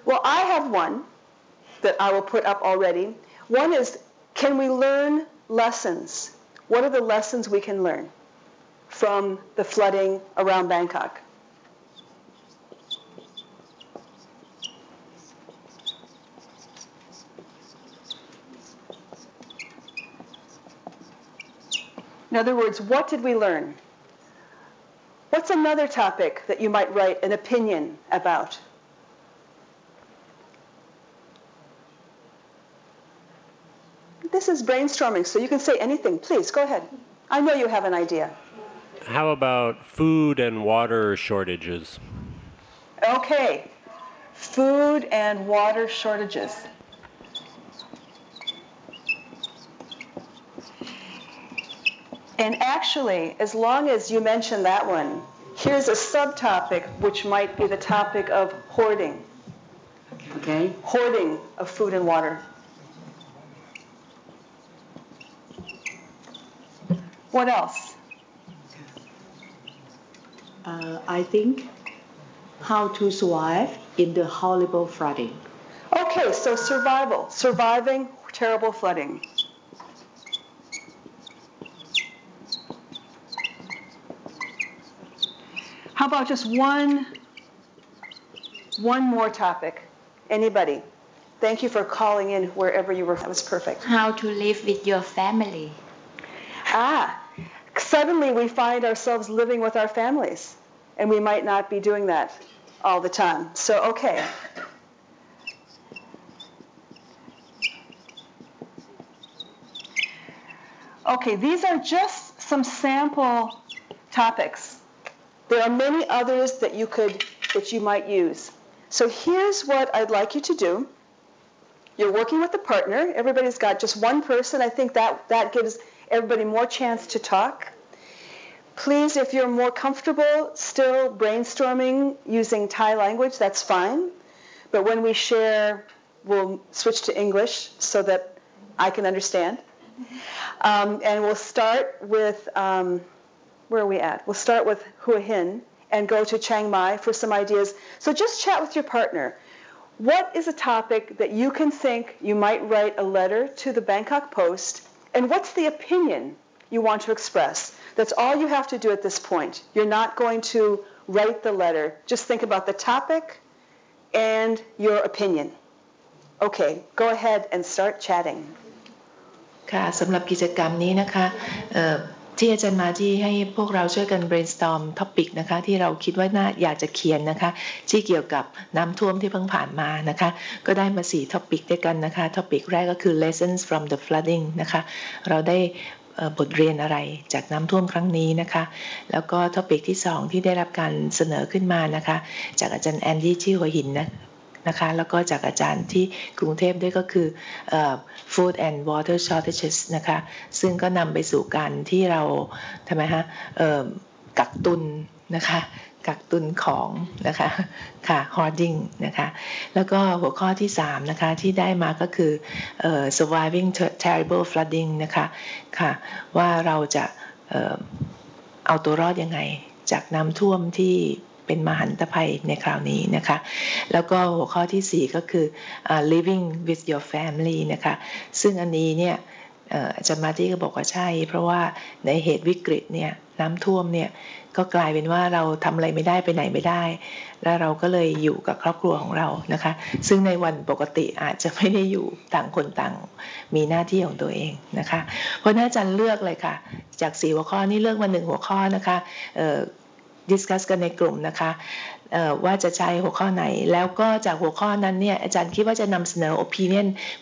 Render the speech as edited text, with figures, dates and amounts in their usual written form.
Well, I have one that I will put up already. One is, can we learn lessons? What are the lessons we can learn from the flooding around Bangkok? In other words, what did we learn? What's another topic that you might write an opinion about? This is brainstorming, so you can say anything. Please, go ahead. I know you have an idea. How about food and water shortages? Okay. Food and water shortages. And actually, as long as you mention that one, here's a subtopic which might be the topic of hoarding. Okay. Hoarding of food and water. What else? I think how to survive in the horrible flooding. Okay, so survival. Surviving terrible flooding. How about just one more topic? Anybody? Thank you for calling in wherever you were. That was perfect. How to live with your family. Suddenly we find ourselves living with our families, and we might not be doing that all the time. So, okay. Okay, these are just some sample topics. There are many others that you might use. So here's what I'd like you to do. You're working with a partner. Everybody's got just one person. I think that gives everybody more chance to talk. Please, if you're more comfortable still brainstorming using Thai language, that's fine. But when we share, we'll switch to English so that I can understand. And we'll start with, where are we at? We'll start with Hua Hin and go to Chiang Mai for some ideas. So just chat with your partner. What is a topic that you can think you might write a letter to the Bangkok Post, and what's the opinion you want to express? That's all you have to do at this point. You're not going to write the letter. Just think about the topic and your opinion. Okay, go ahead and start chatting. ค่ะสำหรับกิจกรรมนี้นะคะที่อาจารย์มาที่ให้พวกเราช่วยกัน brainstorm topic นะคะที่เราคิดว่าอยากจะเขียนนะคะที่เกี่ยวกับน้ำท่วมที่เพิ่งผ่านมานะคะก็ได้มา4 topic ด้วยกันนะคะ topic แรกก็คือ lessons from the flooding นะคะเราได้บทเรียนอะไรจากน้ำท่วมครั้งนี้นะคะแล้วก็ topic ที่2ที่ได้รับการเสนอขึ้นมานะคะจากอาจารย์แอนดี้ที่หัวหินนะคะแล้วก็จากอาจารย์ที่กรุงเทพด้วยก็คือ food and water shortages นะคะซึ่งก็นำไปสู่การที่เราทำไมฮะกักตุนนะคะกักตุนของนะคะค่ะ hoarding นะคะแล้วก็หัวข้อที่3นะคะที่ได้มาก็คือsurviving terrible flooding นะคะค่ะว่าเราจะเอาตัวรอดยังไงจากน้ำท่วมที่เป็นมหันตภัยในคราวนี้นะคะแล้วก็หัวข้อที่4ก็คือ living with your family นะคะซึ่งอันนี้เนี่ยอาจารย์มาตี้ก็บอกว่าใช่เพราะว่าในเหตุวิกฤตเนี่ยน้ำท่วมเนี่ยก็กลายเป็นว่าเราทำอะไรไม่ได้ไปไหนไม่ได้แล้วเราก็เลยอยู่กับครอบครัวของเรานะคะซึ่งในวันปกติอาจจะไม่ได้อยู่ต่างคนต่างมีหน้าที่ของตัวเองนะคะเพราะอาจารย์เลือกเลยค่ะจาก4หัวข้อนี้เลือกมา1หัวข้อนะคะdiscuss กันในกลุ่มนะคะว่าจะใช้หัวข้อไหนแล้วก็จากหัวข้อนั้นเนี่ยอาจารย์คิดว่าจะนำเสนอ opinion